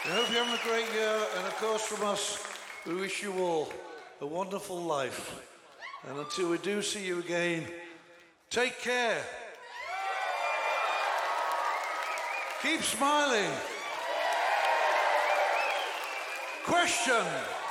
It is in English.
I hope you're having a great year, and of course from us, we wish you all a wonderful life. And until we do see you again, take care. Keep smiling. Question.